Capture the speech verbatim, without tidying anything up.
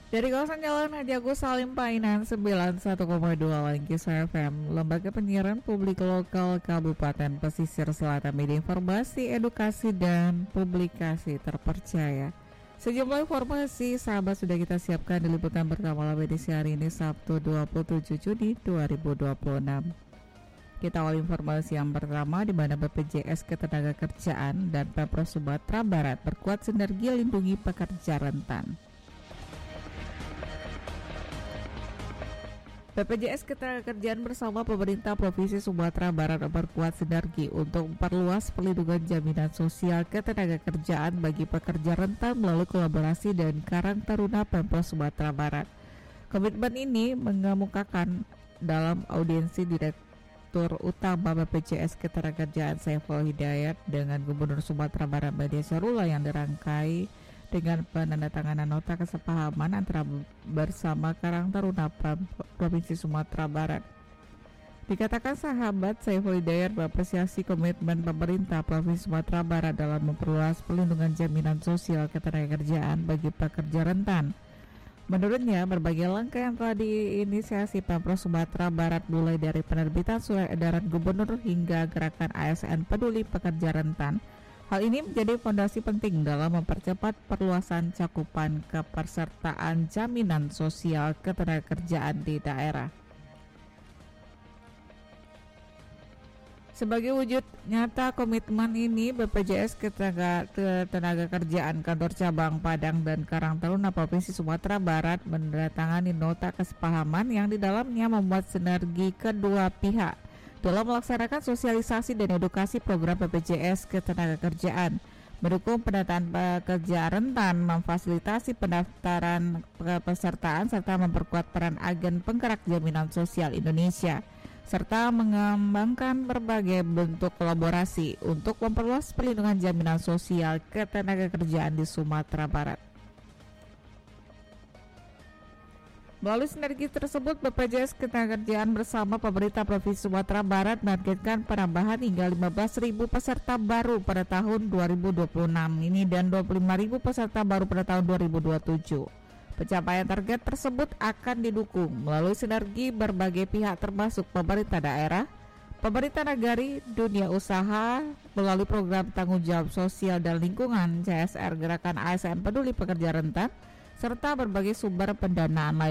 Dari kawasan Jalan Haji Agus Salim Painan sembilan puluh satu koma dua Langkis F M, Lembaga Penyiaran Publik Lokal Kabupaten Pesisir Selatan, media informasi, edukasi, dan publikasi terpercaya. Sejumlah informasi sahabat sudah kita siapkan di liputan pertama edisi hari ini Sabtu dua puluh tujuh Juni dua ribu dua puluh enam. Kita awal informasi yang pertama, di mana B P J S Ketenagakerjaan dan Pemprov Sumatera Barat berkuat sinergi lindungi pekerja rentan. B P J S Ketenagakerjaan bersama pemerintah Provinsi Sumatera Barat memperkuat sinergi untuk memperluas perlindungan jaminan sosial ketenagakerjaan bagi pekerja rentan melalui kolaborasi dan Karang Taruna Pemprov Sumatera Barat. Komitmen ini mengemukakan dalam audiensi Direktur Utama B P J S Ketenagakerjaan Saiful Hidayat dengan Gubernur Sumatera Barat Badia Syarullah yang dirangkai dengan penandatanganan nota kesepahaman antara bersama Karang Taruna Provinsi Sumatera Barat. Dikatakan sahabat, Saiful Hidayat mengapresiasi komitmen pemerintah Provinsi Sumatera Barat dalam memperluas perlindungan jaminan sosial ketenagakerjaan bagi pekerja rentan. Menurutnya, berbagai langkah yang telah diinisiasi Pemprov Sumatera Barat mulai dari penerbitan surat edaran gubernur hingga gerakan A S N Peduli Pekerja Rentan. Hal ini menjadi fondasi penting dalam mempercepat perluasan cakupan kepesertaan jaminan sosial ketenagakerjaan di daerah. Sebagai wujud nyata komitmen ini, B P J S Ketenagakerjaan Kantor Cabang Padang dan Karang Taruna Provinsi Sumatera Barat menandatangani nota kesepahaman yang di dalamnya membuat sinergi kedua pihak dalam melaksanakan sosialisasi dan edukasi program B P J S Ketenagakerjaan, mendukung pendataan pekerja rentan, memfasilitasi pendaftaran pesertaan, serta memperkuat peran agen penggerak jaminan sosial Indonesia, serta mengembangkan berbagai bentuk kolaborasi untuk memperluas perlindungan jaminan sosial ketenagakerjaan di Sumatera Barat. Melalui sinergi tersebut, B P J S Ketenagakerjaan bersama pemerintah Provinsi Sumatera Barat menargetkan penambahan hingga lima belas ribu peserta baru pada tahun dua ribu dua puluh enam ini dan dua puluh lima ribu peserta baru pada tahun dua ribu dua puluh tujuh. Pencapaian target tersebut akan didukung melalui sinergi berbagai pihak termasuk pemerintah daerah, pemerintah nagari, dunia usaha, melalui program tanggung jawab sosial dan lingkungan C S R, gerakan A S N Peduli Pekerja Rentan, serta berbagai sumber pendanaan lain.